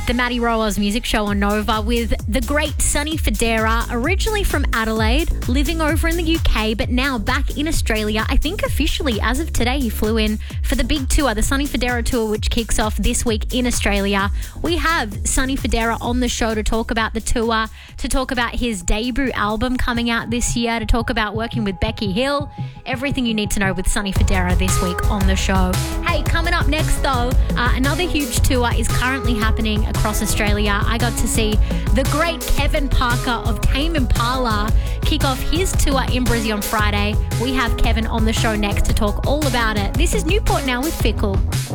the Maddie Rowas Music Show on Nova with the great Sonny Fodera, originally from Adelaide, living over in the UK, but now back in Australia. I think officially, as of today, he flew in for the big tour, the Sonny Fodera Tour, which kicks off this week in Australia. We have Sonny Fodera on the show to talk about the tour, to talk about his debut album coming out this year, to talk about working with Becky Hill. Everything you need to know with Sonny Fodera this week on the show. Hey, coming up next though, another huge tour is currently happening across Australia. I got to see the great Kevin Parker of Tame Impala kick off his tour in Brizzy on Friday. We have Kevin on the show next to talk all about it. This is Newport Now with Fickle.